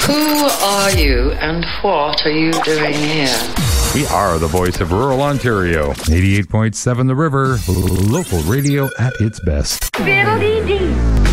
Who are you and what are you doing here? We are the voice of rural Ontario. 88.7 The River, local radio at its best. Fiddle-dee-dee.